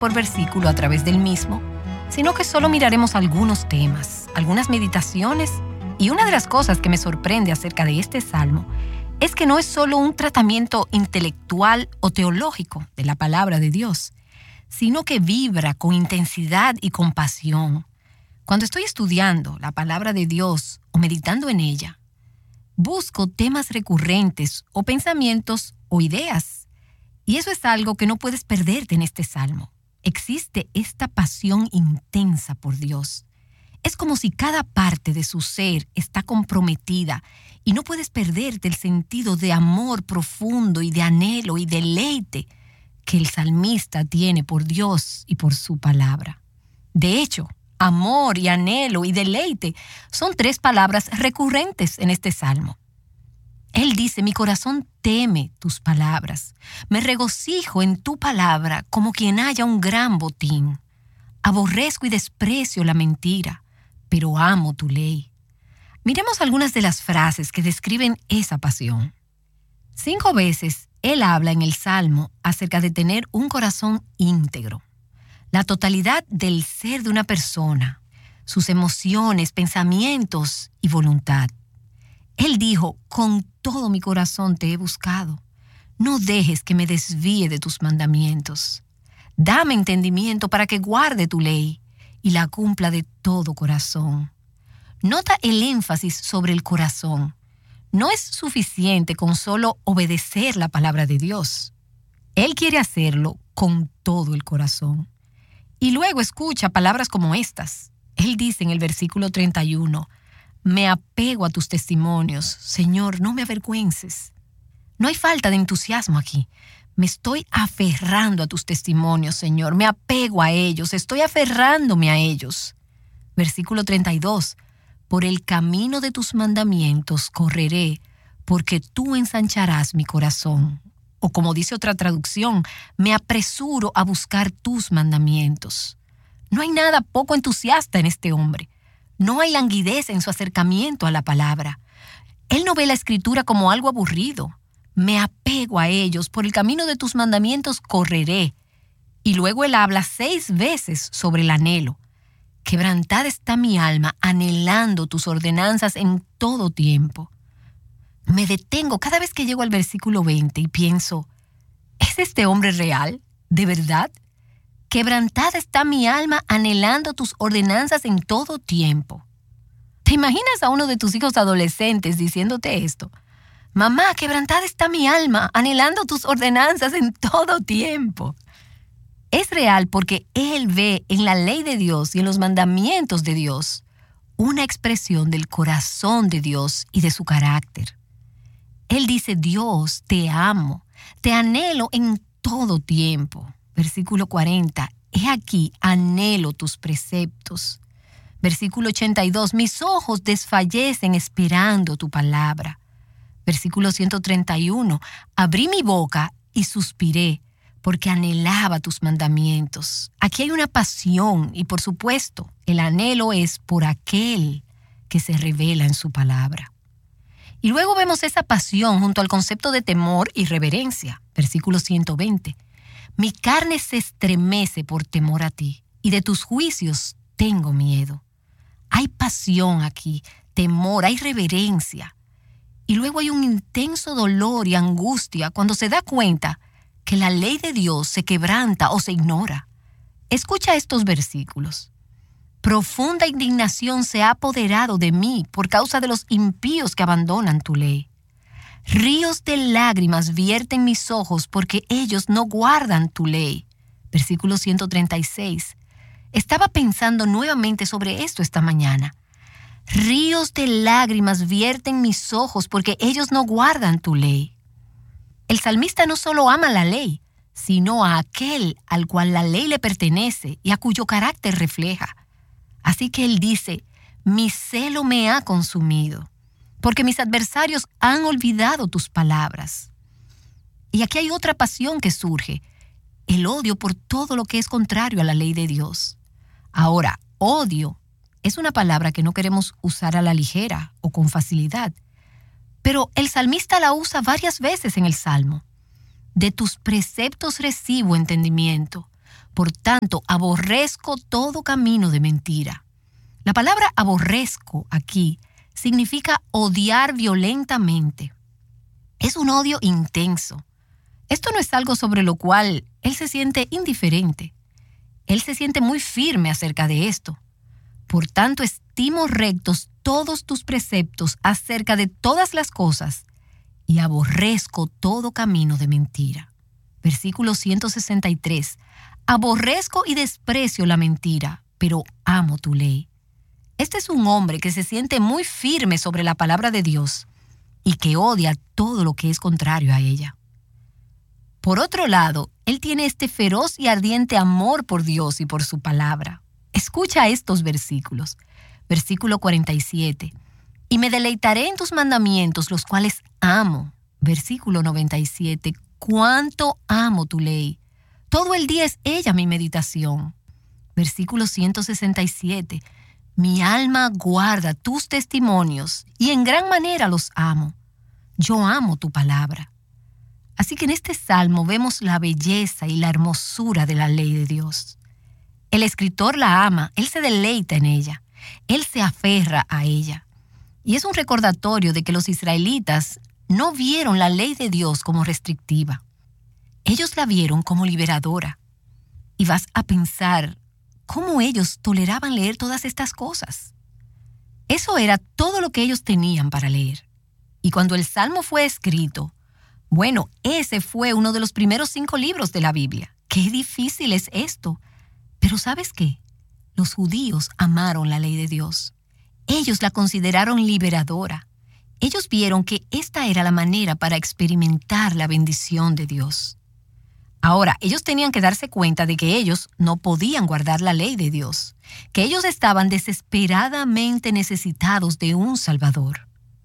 por versículo a través del mismo, sino que solo miraremos algunos temas, algunas meditaciones, y una de las cosas que me sorprende acerca de este salmo es que no es solo un tratamiento intelectual o teológico de la palabra de Dios, sino que vibra con intensidad y compasión. Cuando estoy estudiando la palabra de Dios o meditando en ella, busco temas recurrentes o pensamientos o ideas. Y eso es algo que no puedes perderte en este salmo. Existe esta pasión intensa por Dios. Es como si cada parte de su ser está comprometida y no puedes perderte el sentido de amor profundo y de anhelo y deleite que el salmista tiene por Dios y por su palabra. De hecho, amor y anhelo y deleite son 3 palabras recurrentes en este salmo. Él dice: mi corazón teme tus palabras, me regocijo en tu palabra como quien halla un gran botín. Aborrezco y desprecio la mentira, pero amo tu ley. Miremos algunas de las frases que describen esa pasión. 5 veces él habla en el Salmo acerca de tener un corazón íntegro, la totalidad del ser de una persona, sus emociones, pensamientos y voluntad. Él dijo: con todo mi corazón te he buscado. No dejes que me desvíe de tus mandamientos. Dame entendimiento para que guarde tu ley y la cumpla de todo corazón. Nota el énfasis sobre el corazón. No es suficiente con solo obedecer la palabra de Dios. Él quiere hacerlo con todo el corazón. Y luego escucha palabras como estas. Él dice en el versículo 31, me apego a tus testimonios, Señor, no me avergüences. No hay falta de entusiasmo aquí. Me estoy aferrando a tus testimonios, Señor. Me apego a ellos, estoy aferrándome a ellos. Versículo 32. Por el camino de tus mandamientos correré, porque tú ensancharás mi corazón. O como dice otra traducción, me apresuro a buscar tus mandamientos. No hay nada poco entusiasta en este hombre. No hay languidez en su acercamiento a la palabra. Él no ve la Escritura como algo aburrido. Me apego a ellos, por el camino de tus mandamientos correré. Y luego él habla 6 veces sobre el anhelo. Quebrantada está mi alma, anhelando tus ordenanzas en todo tiempo. Me detengo cada vez que llego al versículo 20 y pienso, ¿es este hombre real? ¿De verdad? Quebrantada está mi alma, anhelando tus ordenanzas en todo tiempo. ¿Te imaginas a uno de tus hijos adolescentes diciéndote esto? Mamá, quebrantada está mi alma, anhelando tus ordenanzas en todo tiempo. Es real porque él ve en la ley de Dios y en los mandamientos de Dios una expresión del corazón de Dios y de su carácter. Él dice: Dios, te amo, te anhelo en todo tiempo. Versículo 40, he aquí, anhelo tus preceptos. Versículo 82, mis ojos desfallecen esperando tu palabra. Versículo 131, abrí mi boca y suspiré, porque anhelaba tus mandamientos. Aquí hay una pasión y, por supuesto, el anhelo es por aquel que se revela en su palabra. Y luego vemos esa pasión junto al concepto de temor y reverencia. Versículo 120. Mi carne se estremece por temor a ti, y de tus juicios tengo miedo. Hay pasión aquí, temor, hay reverencia. Y luego hay un intenso dolor y angustia cuando se da cuenta que la ley de Dios se quebranta o se ignora. Escucha estos versículos. Profunda indignación se ha apoderado de mí por causa de los impíos que abandonan tu ley. Ríos de lágrimas vierten mis ojos porque ellos no guardan tu ley. Versículo 136. Estaba pensando nuevamente sobre esto esta mañana. Ríos de lágrimas vierten mis ojos porque ellos no guardan tu ley. El salmista no solo ama la ley, sino a aquel al cual la ley le pertenece y a cuyo carácter refleja. Así que él dice, mi celo me ha consumido, porque mis adversarios han olvidado tus palabras. Y aquí hay otra pasión que surge, el odio por todo lo que es contrario a la ley de Dios. Ahora, odio es una palabra que no queremos usar a la ligera o con facilidad, pero el salmista la usa varias veces en el Salmo. De tus preceptos recibo entendimiento, Por tanto, aborrezco todo camino de mentira. La palabra aborrezco aquí significa odiar violentamente. Es un odio intenso. Esto no es algo sobre lo cual él se siente indiferente. Él se siente muy firme acerca de esto. Por tanto, estimo rectos todos tus preceptos acerca de todas las cosas y aborrezco todo camino de mentira. Versículo 163. Aborrezco y desprecio la mentira, pero amo tu ley. Este es un hombre que se siente muy firme sobre la palabra de Dios y que odia todo lo que es contrario a ella. Por otro lado, él tiene este feroz y ardiente amor por Dios y por su palabra. Escucha estos versículos. Versículo 47. Y me deleitaré en tus mandamientos, los cuales amo. Versículo 97. Cuánto amo tu ley. Todo el día es ella mi meditación. Versículo 167. Mi alma guarda tus testimonios y en gran manera los amo. Yo amo tu palabra. Así que en este salmo vemos la belleza y la hermosura de la ley de Dios. El escritor la ama, él se deleita en ella, él se aferra a ella. Y es un recordatorio de que los israelitas no vieron la ley de Dios como restrictiva. Ellos la vieron como liberadora. Y vas a pensar, ¿cómo ellos toleraban leer todas estas cosas? Eso era todo lo que ellos tenían para leer. Y cuando el Salmo fue escrito, bueno, ese fue uno de los primeros 5 libros de la Biblia. ¡Qué difícil es esto! Pero ¿sabes qué? Los judíos amaron la ley de Dios. Ellos la consideraron liberadora. Ellos vieron que esta era la manera para experimentar la bendición de Dios. Ahora, ellos tenían que darse cuenta de que ellos no podían guardar la ley de Dios, que ellos estaban desesperadamente necesitados de un Salvador.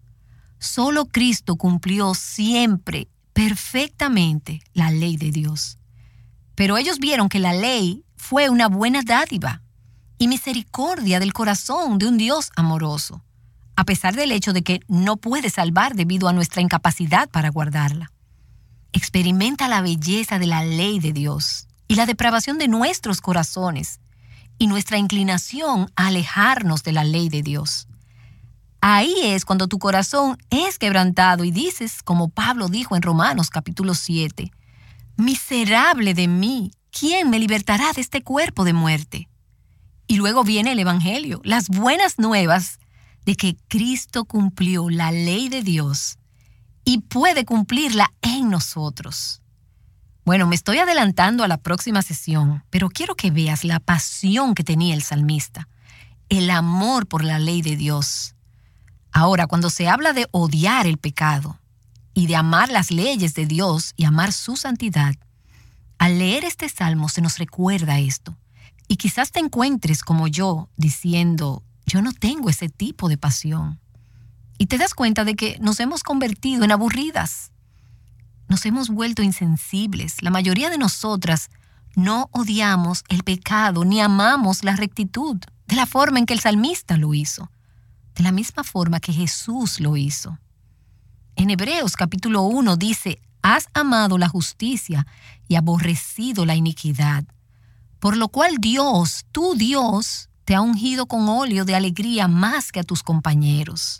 Solo Cristo cumplió siempre, perfectamente, la ley de Dios. Pero ellos vieron que la ley fue una buena dádiva y misericordia del corazón de un Dios amoroso, a pesar del hecho de que no puede salvar debido a nuestra incapacidad para guardarla. Experimenta la belleza de la ley de Dios y la depravación de nuestros corazones y nuestra inclinación a alejarnos de la ley de Dios. Ahí es cuando tu corazón es quebrantado y dices, como Pablo dijo en Romanos capítulo 7, «Miserable de mí, ¿quién me libertará de este cuerpo de muerte?» Y luego viene el Evangelio, las buenas nuevas de que Cristo cumplió la ley de Dios y puede cumplirla en nosotros. Bueno, me estoy adelantando a la próxima sesión, pero quiero que veas la pasión que tenía el salmista, el amor por la ley de Dios. Ahora, cuando se habla de odiar el pecado y de amar las leyes de Dios y amar su santidad, al leer este salmo se nos recuerda esto. Y quizás te encuentres como yo diciendo, yo no tengo ese tipo de pasión. Y te das cuenta de que nos hemos convertido en aburridas. Nos hemos vuelto insensibles. La mayoría de nosotras no odiamos el pecado ni amamos la rectitud de la forma en que el salmista lo hizo, de la misma forma que Jesús lo hizo. En Hebreos capítulo 1 dice, has amado la justicia y aborrecido la iniquidad, por lo cual Dios, tu Dios, te ha ungido con óleo de alegría más que a tus compañeros.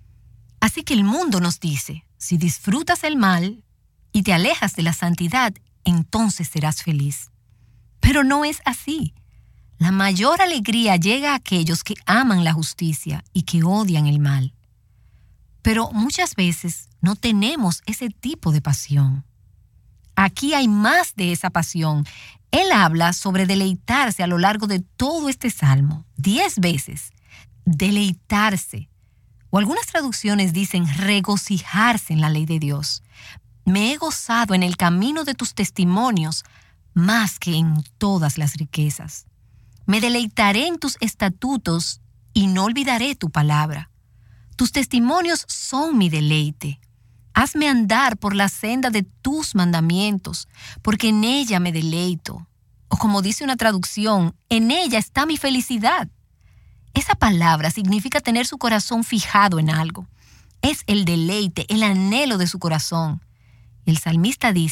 Así que el mundo nos dice, si disfrutas el mal y te alejas de la santidad, entonces serás feliz. Pero no es así. La mayor alegría llega a aquellos que aman la justicia y que odian el mal. Pero muchas veces no tenemos ese tipo de pasión. Aquí hay más de esa pasión. Él habla sobre deleitarse a lo largo de todo este salmo, 10 veces. Deleitarse. O algunas traducciones dicen regocijarse en la ley de Dios. Me he gozado en el camino de tus testimonios más que en todas las riquezas. Me deleitaré en tus estatutos y no olvidaré tu palabra. Tus testimonios son mi deleite. Hazme andar por la senda de tus mandamientos, porque en ella me deleito. O como dice una traducción, en ella está mi felicidad. Esa palabra significa tener su corazón fijado en algo. Es el deleite, el anhelo de su corazón. El salmista dice,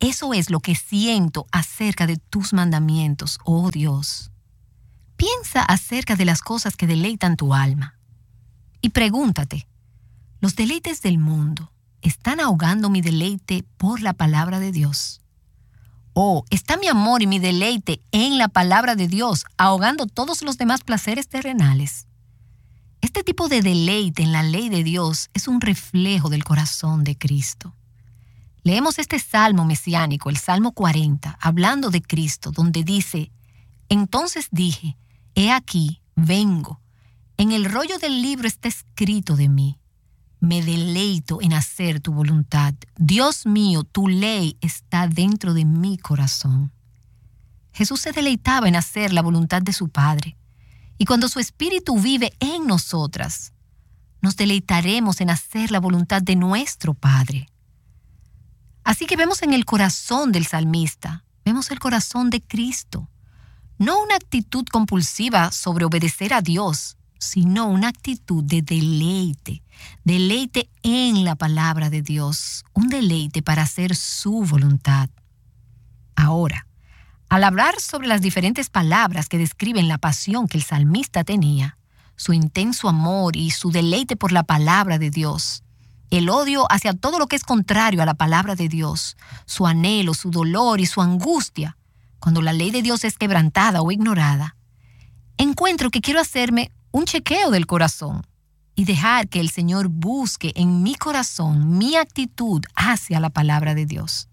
Eso es lo que siento acerca de tus mandamientos, oh Dios. Piensa acerca de las cosas que deleitan tu alma. Y pregúntate, ¿los deleites del mundo están ahogando mi deleite por la palabra de Dios? ¿O está mi amor y mi deleite en la palabra de Dios ahogando todos los demás placeres terrenales? Este tipo de deleite en la ley de Dios es un reflejo del corazón de Cristo. Leemos este salmo mesiánico, el Salmo 40, hablando de Cristo, donde dice: Entonces dije, he aquí, vengo. En el rollo del libro está escrito de mí. Me deleito en hacer tu voluntad. Dios mío, tu ley está dentro de mi corazón. Jesús se deleitaba en hacer la voluntad de su Padre. Y cuando su Espíritu vive en nosotras, nos deleitaremos en hacer la voluntad de nuestro Padre. Así que vemos en el corazón del salmista, vemos el corazón de Cristo. No una actitud compulsiva sobre obedecer a Dios, sino una actitud de deleite. Deleite en la palabra de Dios, un deleite para hacer su voluntad. Ahora, al hablar sobre las diferentes palabras que describen la pasión que el salmista tenía, su intenso amor y su deleite por la palabra de Dios, el odio hacia todo lo que es contrario a la palabra de Dios, su anhelo, su dolor y su angustia, cuando la ley de Dios es quebrantada o ignorada, encuentro que quiero hacerme un chequeo del corazón y dejar que el Señor busque en mi corazón mi actitud hacia la palabra de Dios.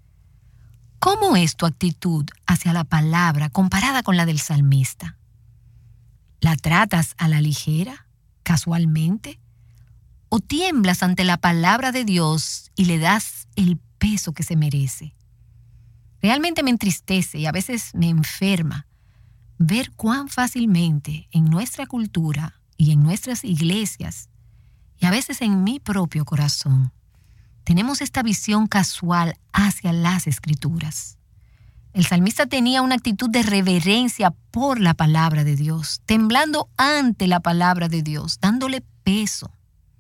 ¿Cómo es tu actitud hacia la palabra comparada con la del salmista? ¿La tratas a la ligera, casualmente? ¿O tiemblas ante la palabra de Dios y le das el peso que se merece? Realmente me entristece y a veces me enferma ver cuán fácilmente en nuestra cultura y en nuestras iglesias, y a veces en mi propio corazón, tenemos esta visión casual hacia las Escrituras. El salmista tenía una actitud de reverencia por la palabra de Dios, temblando ante la palabra de Dios, dándole peso.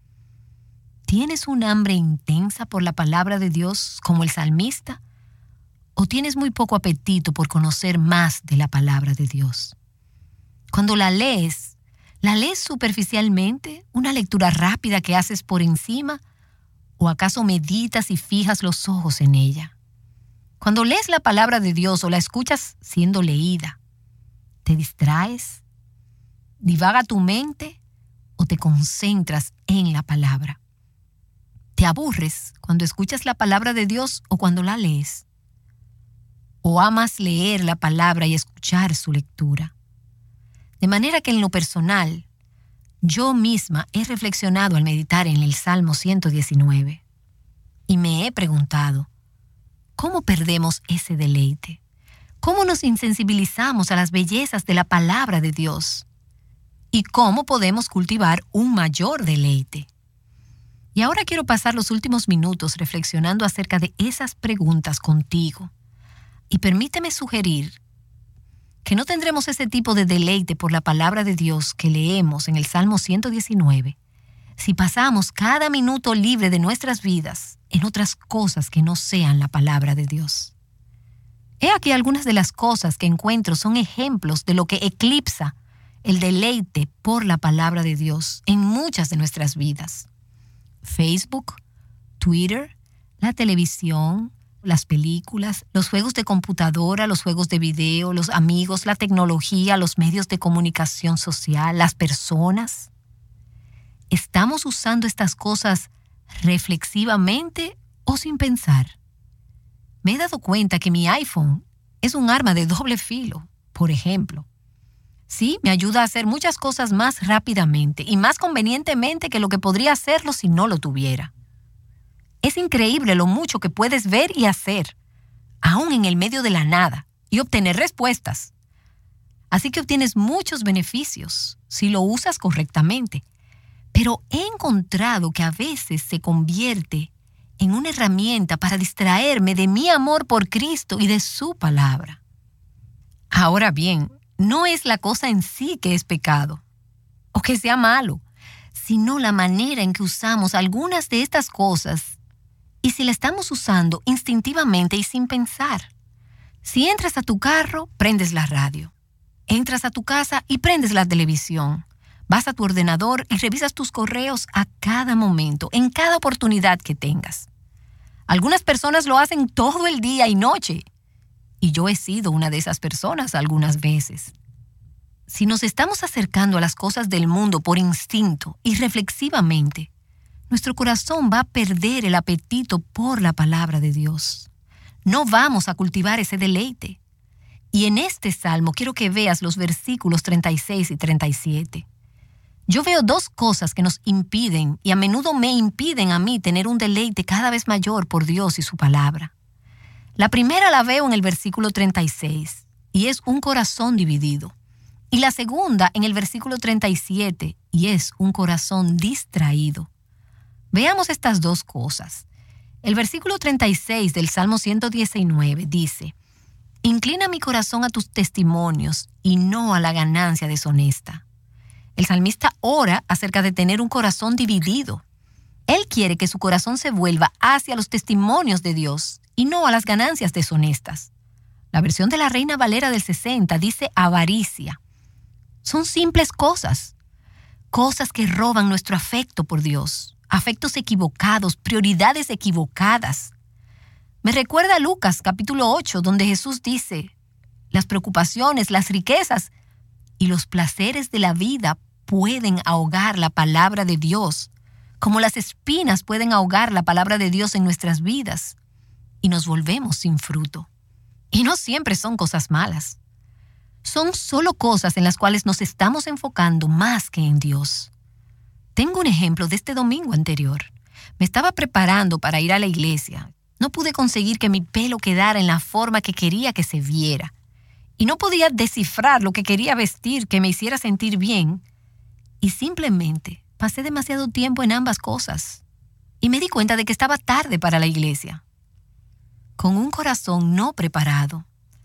¿Tienes un hambre intensa por la palabra de Dios como el salmista? ¿O tienes muy poco apetito por conocer más de la palabra de Dios? Cuando la lees superficialmente, una lectura rápida que haces por encima, ¿o acaso meditas y fijas los ojos en ella? Cuando lees la palabra de Dios o la escuchas siendo leída, ¿te distraes? ¿Divaga tu mente o te concentras en la palabra? ¿Te aburres cuando escuchas la palabra de Dios o cuando la lees? ¿O amas leer la palabra y escuchar su lectura? De manera que en lo personal, yo misma he reflexionado al meditar en el Salmo 119 y me he preguntado, ¿cómo perdemos ese deleite? ¿Cómo nos insensibilizamos a las bellezas de la palabra de Dios? ¿Y cómo podemos cultivar un mayor deleite? Y ahora quiero pasar los últimos minutos reflexionando acerca de esas preguntas contigo. Y permíteme sugerir que no tendremos ese tipo de deleite por la palabra de Dios que leemos en el Salmo 119 si pasamos cada minuto libre de nuestras vidas en otras cosas que no sean la palabra de Dios. He aquí algunas de las cosas que encuentro son ejemplos de lo que eclipsa el deleite por la palabra de Dios en muchas de nuestras vidas. Facebook, Twitter, la televisión, las películas, los juegos de computadora, los juegos de video, los amigos, la tecnología, los medios de comunicación social, las personas. ¿Estamos usando estas cosas reflexivamente o sin pensar? Me he dado cuenta que mi iPhone es un arma de doble filo, por ejemplo. Sí, me ayuda a hacer muchas cosas más rápidamente y más convenientemente que lo que podría hacerlo si no lo tuviera. Es increíble lo mucho que puedes ver y hacer, aún en el medio de la nada, y obtener respuestas. Así que obtienes muchos beneficios si lo usas correctamente. Pero he encontrado que a veces se convierte en una herramienta para distraerme de mi amor por Cristo y de su palabra. Ahora bien, no es la cosa en sí que es pecado, o que sea malo, sino la manera en que usamos algunas de estas cosas y si la estamos usando instintivamente y sin pensar. Si entras a tu carro, prendes la radio. Entras a tu casa y prendes la televisión. Vas a tu ordenador y revisas tus correos a cada momento, en cada oportunidad que tengas. Algunas personas lo hacen todo el día y noche. Y yo he sido una de esas personas algunas veces. Si nos estamos acercando a las cosas del mundo por instinto y reflexivamente, nuestro corazón va a perder el apetito por la palabra de Dios. No vamos a cultivar ese deleite. Y en este salmo quiero que veas los versículos 36 y 37. Yo veo dos cosas que nos impiden y a menudo me impiden a mí tener un deleite cada vez mayor por Dios y su palabra. La primera la veo en el versículo 36 y es un corazón dividido. Y la segunda en el versículo 37 y es un corazón distraído. Veamos estas dos cosas. El versículo 36 del Salmo 119 dice: Inclina mi corazón a tus testimonios y no a la ganancia deshonesta. El salmista ora acerca de tener un corazón dividido. Él quiere que su corazón se vuelva hacia los testimonios de Dios y no a las ganancias deshonestas. La versión de la Reina Valera del 60 dice avaricia. Son simples cosas que roban nuestro afecto por Dios, afectos equivocados, prioridades equivocadas. Me recuerda a Lucas capítulo 8, donde Jesús dice: las preocupaciones, las riquezas y los placeres de la vida pueden ahogar la palabra de Dios, como las espinas pueden ahogar la palabra de Dios en nuestras vidas, y nos volvemos sin fruto. Y no siempre son cosas malas. Son solo cosas en las cuales nos estamos enfocando más que en Dios. Tengo un ejemplo de este domingo anterior. Me estaba preparando para ir a la iglesia. No pude conseguir que mi pelo quedara en la forma que quería que se viera. Y no podía descifrar lo que quería vestir que me hiciera sentir bien. Y simplemente pasé demasiado tiempo en ambas cosas. Y me di cuenta de que estaba tarde para la iglesia. Con un corazón no preparado.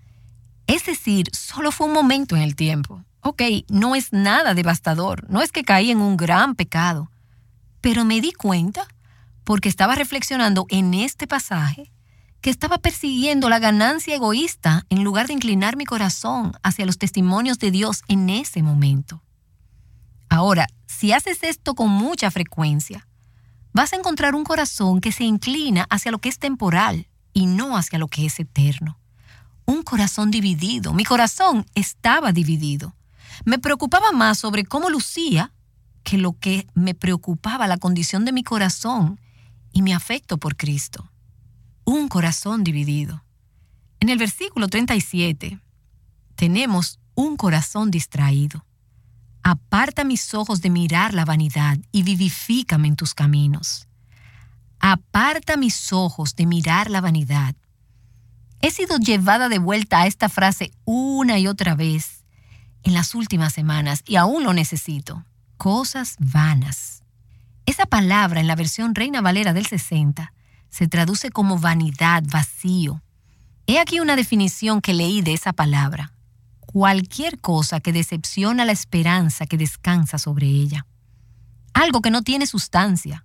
Es decir, solo fue un momento en el tiempo. Ok, no es nada devastador. No es que caí en un gran pecado. Pero me di cuenta, porque estaba reflexionando en este pasaje, que estaba persiguiendo la ganancia egoísta en lugar de inclinar mi corazón hacia los testimonios de Dios en ese momento. Ahora, si haces esto con mucha frecuencia, vas a encontrar un corazón que se inclina hacia lo que es temporal y no hacia lo que es eterno. Un corazón dividido. Mi corazón estaba dividido. Me preocupaba más sobre cómo lucía que lo que me preocupaba la condición de mi corazón y mi afecto por Cristo. Un corazón dividido. En el versículo 37 tenemos un corazón distraído. Aparta mis ojos de mirar la vanidad y vivifícame en tus caminos. Aparta mis ojos de mirar la vanidad. He sido llevada de vuelta a esta frase una y otra vez en las últimas semanas y aún lo necesito. Cosas vanas. Esa palabra en la versión Reina Valera del 60 se traduce como vanidad, vacío. He aquí una definición que leí de esa palabra. Cualquier cosa que decepciona la esperanza que descansa sobre ella. Algo que no tiene sustancia,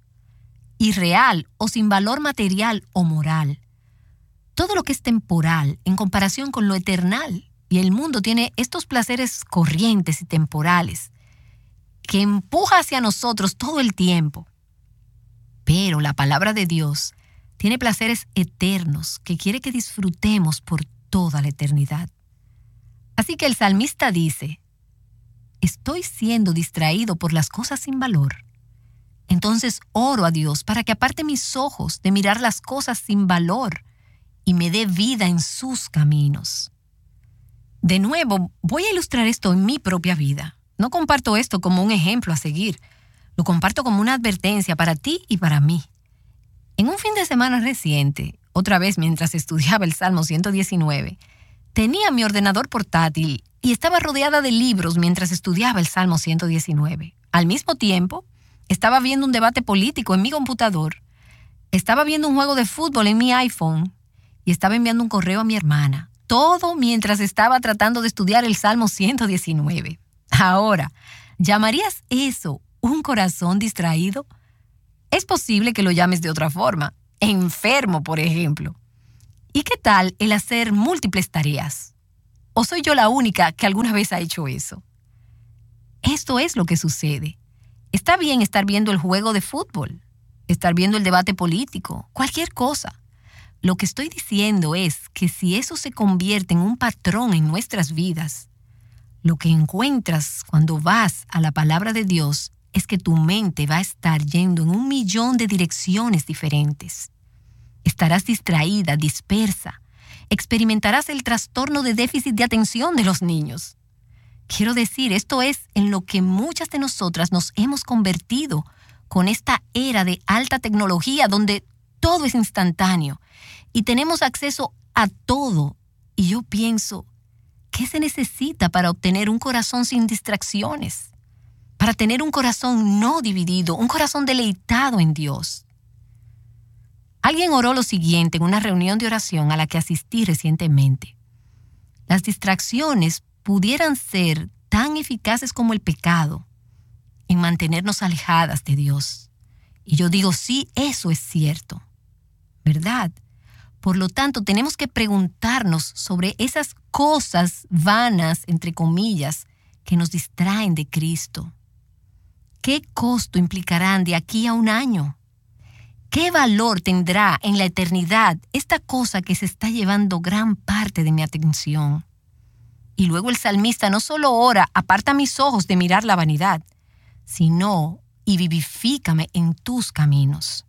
irreal o sin valor material o moral. Todo lo que es temporal en comparación con lo eternal. Y el mundo tiene estos placeres corrientes y temporales que empuja hacia nosotros todo el tiempo. Pero la palabra de Dios tiene placeres eternos que quiere que disfrutemos por toda la eternidad. Así que el salmista dice: estoy siendo distraído por las cosas sin valor. Entonces oro a Dios para que aparte mis ojos de mirar las cosas sin valor y me dé vida en sus caminos. De nuevo, voy a ilustrar esto en mi propia vida. No comparto esto como un ejemplo a seguir. Lo comparto como una advertencia para ti y para mí. En un fin de semana reciente, otra vez mientras estudiaba el Salmo 119, tenía mi ordenador portátil y estaba rodeada de libros mientras estudiaba el Salmo 119. Al mismo tiempo, estaba viendo un debate político en mi computador, estaba viendo un juego de fútbol en mi iPhone y estaba enviando un correo a mi hermana. Todo mientras estaba tratando de estudiar el Salmo 119. Ahora, ¿llamarías eso un corazón distraído? Es posible que lo llames de otra forma. enfermo, por ejemplo. ¿Y qué tal el hacer múltiples tareas? ¿O soy yo la única que alguna vez ha hecho eso? Esto es lo que sucede. Está bien estar viendo el juego de fútbol, estar viendo el debate político, cualquier cosa. Lo que estoy diciendo es que si eso se convierte en un patrón en nuestras vidas, lo que encuentras cuando vas a la palabra de Dios es que tu mente va a estar yendo en 1.000.000 de direcciones diferentes. Estarás distraída, dispersa. Experimentarás el trastorno de déficit de atención de los niños. Quiero decir, esto es en lo que muchas de nosotras nos hemos convertido con esta era de alta tecnología donde todo es instantáneo y tenemos acceso a todo. Y yo pienso, ¿qué se necesita para obtener un corazón sin distracciones? Para tener un corazón no dividido, un corazón deleitado en Dios. Alguien oró lo siguiente en una reunión de oración a la que asistí recientemente. Las distracciones pudieran ser tan eficaces como el pecado en mantenernos alejadas de Dios. Y yo digo, sí, eso es cierto, ¿verdad? Por lo tanto, tenemos que preguntarnos sobre esas cosas vanas, entre comillas, que nos distraen de Cristo. ¿Qué costo implicarán de aquí a 1 año? ¿Qué valor tendrá en la eternidad esta cosa que se está llevando gran parte de mi atención? Y luego el salmista no solo ora, aparta mis ojos de mirar la vanidad, sino, y vivifícame en tus caminos.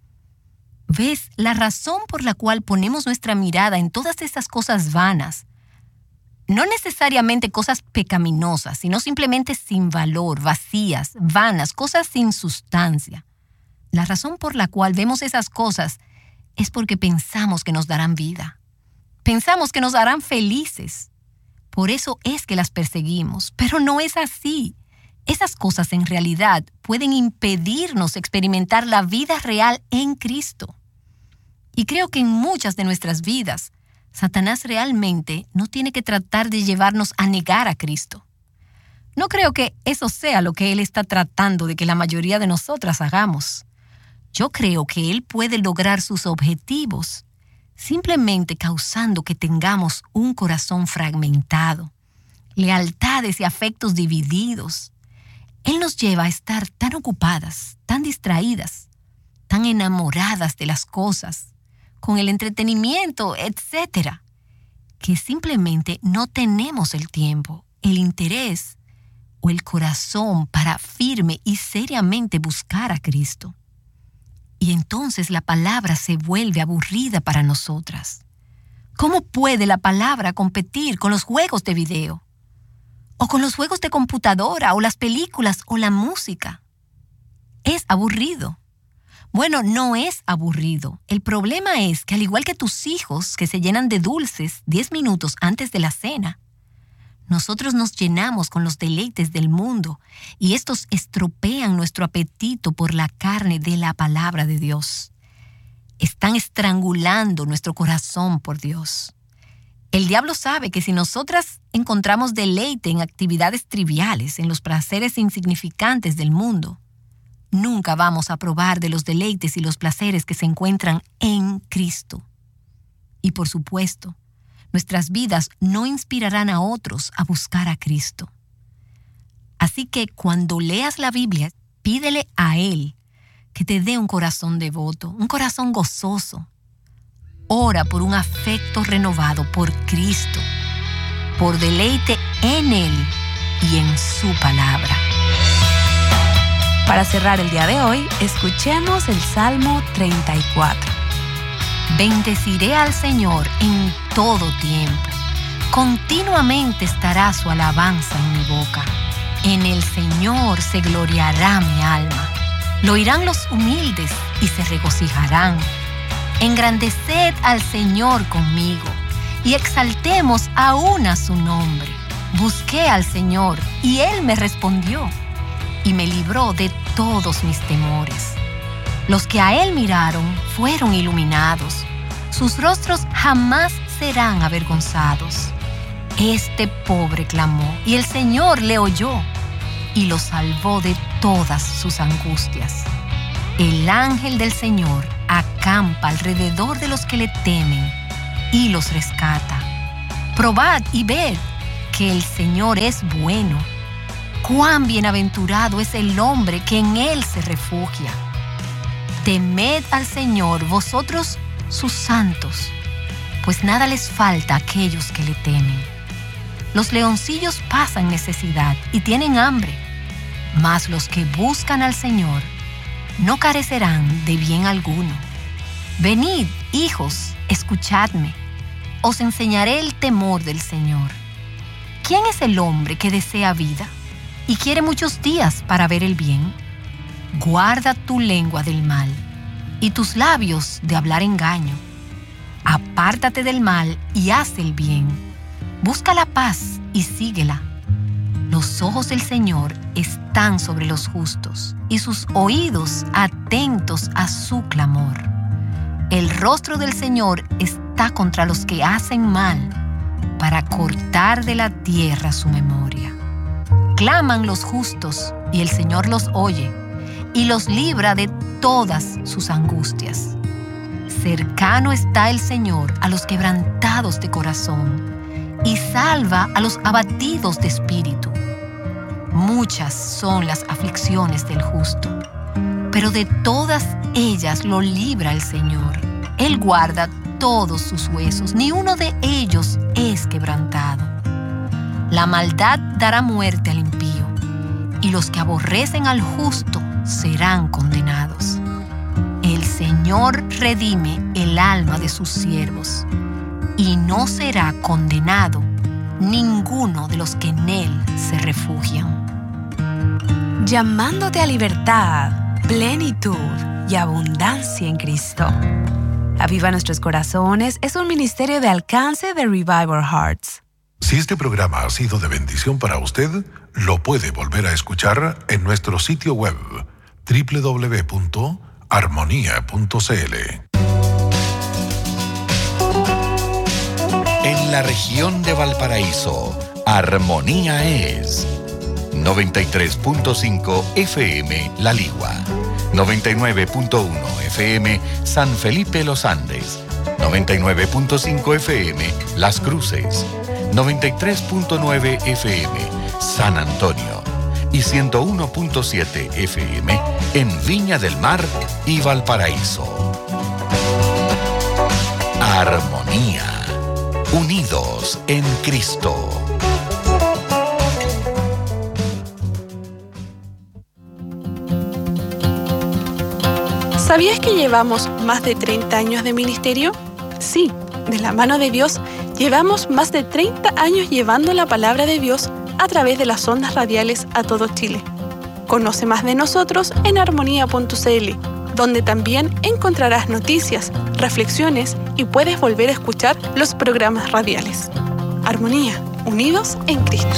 ¿Ves? La razón por la cual ponemos nuestra mirada en todas estas cosas vanas, no necesariamente cosas pecaminosas, sino simplemente sin valor, vacías, vanas, cosas sin sustancia. La razón por la cual vemos esas cosas es porque pensamos que nos darán vida. Pensamos que nos harán felices. Por eso es que las perseguimos, pero no es así. Esas cosas en realidad pueden impedirnos experimentar la vida real en Cristo. Y creo que en muchas de nuestras vidas, Satanás realmente no tiene que tratar de llevarnos a negar a Cristo. No creo que eso sea lo que él está tratando de que la mayoría de nosotras hagamos. Yo creo que él puede lograr sus objetivos simplemente causando que tengamos un corazón fragmentado, lealtades y afectos divididos. Él nos lleva a estar tan ocupadas, tan distraídas, tan enamoradas de las cosas, con el entretenimiento, etc., que simplemente no tenemos el tiempo, el interés o el corazón para firme y seriamente buscar a Cristo. Y entonces la palabra se vuelve aburrida para nosotras. ¿Cómo puede la palabra competir con los juegos de video? O con los juegos de computadora, o las películas, o la música? Es aburrido. Bueno, no es aburrido. El problema es que al igual que tus hijos que se llenan de dulces 10 minutos antes de la cena, nosotros nos llenamos con los deleites del mundo y estos estropean nuestro apetito por la carne de la palabra de Dios. Están estrangulando nuestro corazón por Dios. El diablo sabe que si nosotras encontramos deleite en actividades triviales, en los placeres insignificantes del mundo, nunca vamos a probar de los deleites y los placeres que se encuentran en Cristo. Y por supuesto, nuestras vidas no inspirarán a otros a buscar a Cristo. Así que cuando leas la Biblia, pídele a Él que te dé un corazón devoto, un corazón gozoso. Ora por un afecto renovado por Cristo, por deleite en Él y en su palabra. Para cerrar el día de hoy, escuchemos el Salmo 34. Bendeciré al Señor en todo tiempo. Continuamente estará su alabanza en mi boca. En el Señor se gloriará mi alma. Lo oirán los humildes y se regocijarán. Engrandeced al Señor conmigo y exaltemos aún a su nombre. Busqué al Señor y Él me respondió y me libró de todos mis temores. Los que a Él miraron fueron iluminados. Sus rostros jamás serán avergonzados. Este pobre clamó y el Señor le oyó y lo salvó de todas sus angustias. El ángel del Señor acampa alrededor de los que le temen y los rescata. Probad y ved que el Señor es bueno. Cuán bienaventurado es el hombre que en Él se refugia. Temed al Señor, vosotros sus santos, pues nada les falta a aquellos que le temen. Los leoncillos pasan necesidad y tienen hambre, mas los que buscan al Señor no carecerán de bien alguno. Venid, hijos, escuchadme. Os enseñaré el temor del Señor. ¿Quién es el hombre que desea vida y quiere muchos días para ver el bien? Guarda tu lengua del mal y tus labios de hablar engaño. Apártate del mal y haz el bien. Busca la paz y síguela. Los ojos del Señor están sobre los justos y sus oídos atentos a su clamor. El rostro del Señor está contra los que hacen mal, para cortar de la tierra su memoria. Claman los justos y el Señor los oye y los libra de todas sus angustias. Cercano está el Señor a los quebrantados de corazón y salva a los abatidos de espíritu. Muchas son las aflicciones del justo, pero de todas ellas lo libra el Señor. Él guarda todos sus huesos, ni uno de ellos es quebrantado. La maldad dará muerte al impío, y los que aborrecen al justo serán condenados. El Señor redime el alma de sus siervos, y no será condenado ninguno de los que en Él se refugian. Llamándote a libertad, plenitud y abundancia en Cristo. Aviva Nuestros Corazones es un ministerio de alcance de Revival Hearts. Si este programa ha sido de bendición para usted, lo puede volver a escuchar en nuestro sitio web www.armonia.cl. En la región de Valparaíso, Armonía es 93.5 FM La Ligua, 99.1 FM San Felipe Los Andes, 99.5 FM Las Cruces, 93.9 FM San Antonio y 101.7 FM en Viña del Mar y Valparaíso. Armonía, unidos en Cristo. ¿Sabías que llevamos más de 30 años de ministerio? Sí, de la mano de Dios, llevamos más de 30 años llevando la palabra de Dios a través de las ondas radiales a todo Chile. Conoce más de nosotros en armonía.cl, donde también encontrarás noticias, reflexiones y puedes volver a escuchar los programas radiales. Armonía, unidos en Cristo.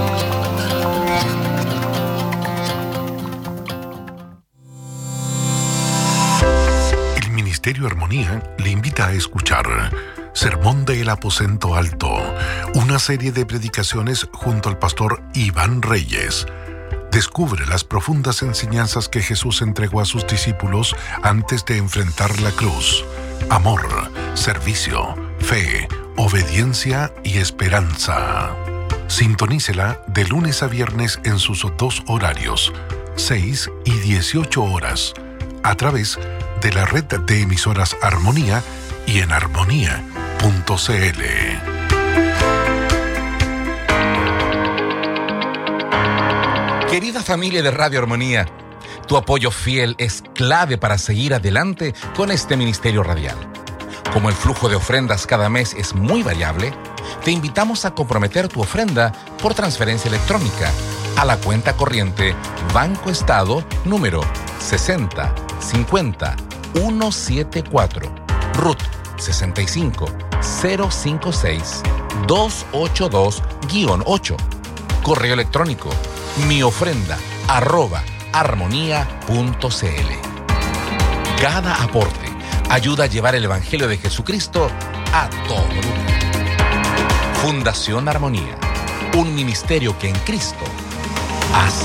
Ministerio Armonía le invita a escuchar Sermón del Aposento Alto, una serie de predicaciones junto al pastor Iván Reyes. Descubre las profundas enseñanzas que Jesús entregó a sus discípulos antes de enfrentar la cruz. Amor, servicio, fe, obediencia y esperanza. Sintonícela de lunes a viernes en sus dos horarios, 6 y 18 horas, a través de la red de emisoras Armonía y en armonía.cl. Querida familia de Radio Armonía, tu apoyo fiel es clave para seguir adelante con este ministerio radial. Como el flujo de ofrendas cada mes es muy variable, te invitamos a comprometer tu ofrenda por transferencia electrónica a la cuenta corriente Banco Estado número 6050174, RUT 65056-282-8, correo electrónico miofrenda@armonía.cl. Cada aporte ayuda a llevar el Evangelio de Jesucristo a todo lugar. Fundación Armonía, un ministerio que en Cristo hace